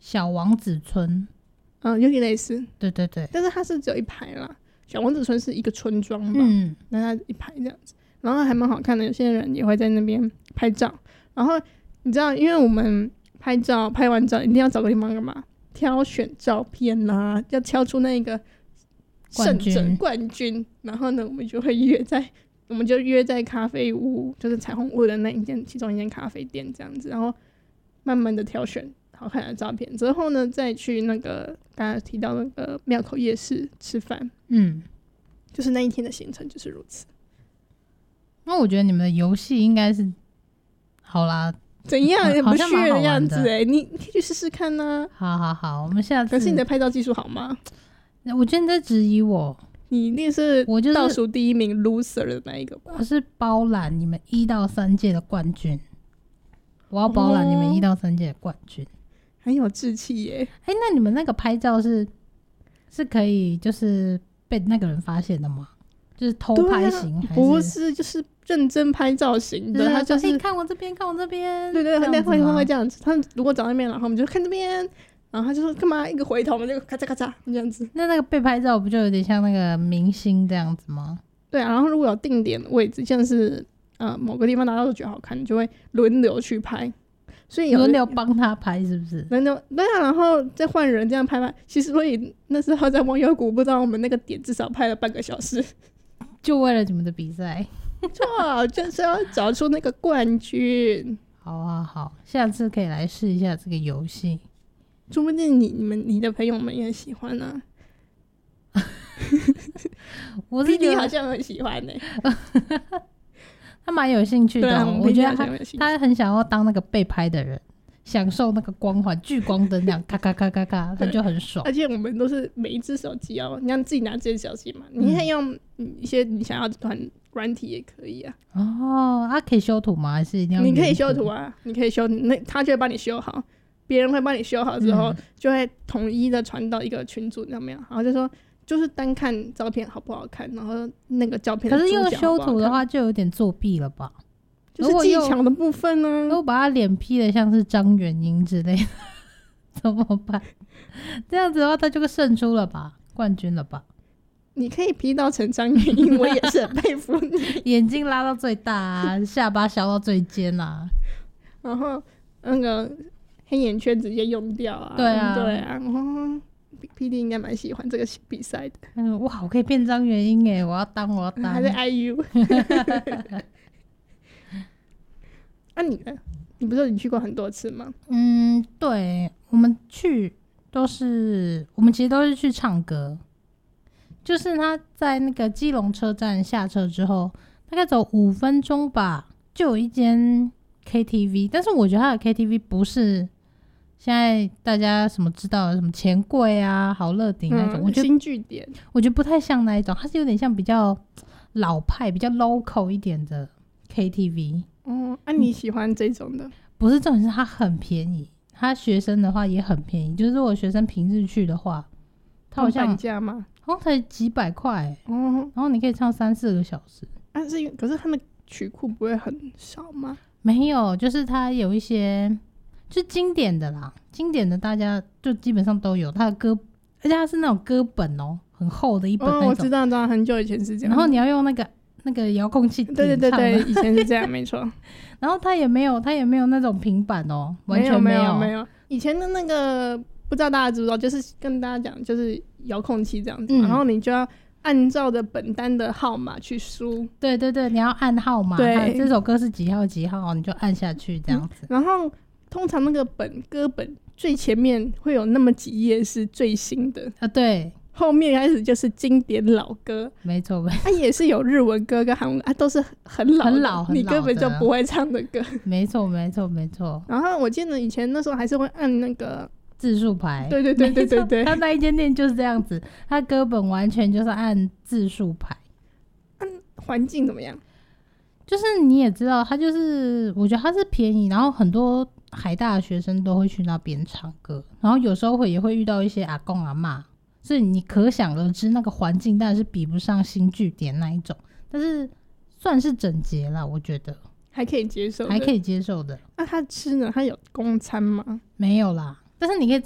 小王子村， 有点类似， 对对对， 但是它是只有一排啦。小王子村是一个村庄吧，那它一排这样子，然后还蛮好看的。有些人也会在那边拍照，然后你知道，因为我们拍完照一定要找个地方干嘛？挑选照片啊，要挑出那个胜者冠军。然后呢，我们就约在咖啡屋，就是彩虹屋的其中一间咖啡店这样子，然后慢慢的挑选好看的照片之后呢，再去那个刚才提到那个庙口夜市吃饭。就是那一天的行程就是如此。 那我觉得你们的游戏应该是好啦， 怎样也不屑的样子你可以去试试看啊。 好，我们下次。 可是你的拍照技术好吗？ 我觉得你在质疑我。 你一定是倒数第一名 loser 的那一个吧？ 我是包揽你们1到3届的冠军，我要包揽你们1到3届的冠军， 很有志气耶。 那你们那个拍照是可以就是被那个人发现的吗？就是偷拍型还是？ 不是，就是认真拍照型的。他就是看我这边，看我这边。 对对，会这样子。他如果找那边，然后我们就看这边。然后他就说干嘛？一个回头，我们就咔嚓咔嚓这样子。 那个被拍照不就有点像那个明星这样子吗？ 对啊，然后如果有定点的位置，像是某个地方大家都觉得好看，你就会轮流去拍。所以轮流帮他拍是不是？ 轮流对啊，然后再换人这样拍。其实所以那时候在网友谷，不知道我们那个点至少拍了半个小时，就为了你们的比赛。 错，就是要找出那个冠军。 好，下次可以来试一下这个游戏。 说不定你的朋友们也喜欢呢。 我是觉得好像很喜欢他蛮有兴趣的。我觉得他很想要当那个被拍的人，享受那个光环，聚光灯那样咔咔咔咔咔，他就很爽。 而且我们都是每一只手机你要自己拿这只手机嘛，你可以用一些你想要的软体也可以啊。 可以修图吗？还是一定要？ 你可以修图啊，你可以修，他就会帮你修好。别人会帮你修好之后，就会统一的传到一个群组上面，然后就说就是单看照片好不好看，然后那个照片的主角好不好看。可是用修图的话就有点作弊了吧？ 就是技巧的部分呢。 如果把他脸 P 的像是张元英之类的怎么办？这样子的话他就胜出了吧，冠军了吧？ 你可以 P 到成张元英，我也是很佩服你。 眼睛拉到最大啊，下巴削到最尖啊， 然后那个黑眼圈直接用掉啊。对啊。PD 应该蛮喜欢这个比赛的。 哇，我可以变张元英耶！我要当。 还是 IU。你呢？你不是说你去过很多次吗？ 对，我们其实都是去唱歌。就是他在那个基隆车站下车之后，大概走5分钟吧，就有一间 KTV， 但是我觉得他的 KTV 不是现在大家什么知道的什么钱柜啊、好乐迪那种，我觉得新据点， 我觉得不太像那一种，它是有点像比较老派、比较 local 一点的 KTV。 你喜欢这种的？ 不是，重点是它很便宜，它学生的话也很便宜，就是如果学生平日去的话，它好像半价吗？ 好像才几百块然后你可以唱3-4个小时。 可是他们曲库不会很少吗？ 没有，就是它有一些就是经典的啦，经典的大家就基本上都有它的歌，而且它是那种歌本很厚的一本那种。 我知道，很久以前是这样。 然后你要用那个遥控器点唱。 对，以前是这样，没错。 然后它也没有那种平板完全没有。以前的那个不知道大家知不知道，就是跟大家讲，就是遥控器这样子，然后你就要按照着本单的号码去输。对， 你要按号码，对，这首歌是几号几号，你就按下去这样子。 然后通常那个歌本最前面会有那么几页是最新的对。 后面开始就是经典老歌， 没错， 它也是有日文歌跟韩文都是很老你根本就不会唱的歌。 没错。 然后我记得以前那时候还是会按那个字数牌。 对， 他那一间店就是这样子，他歌本完全就是按字数牌。 环境怎么样？ 就是你也知道，他就是我觉得他是便宜，然后很多海大的学生都会去那边唱歌，然后有时候也会遇到一些阿公阿嬷。所以你可想而知，那个环境当然是比不上新据点那一种，但是算是整洁啦，我觉得还可以接受的。 他吃呢？ 他有公餐吗？ 没有啦，但是你可以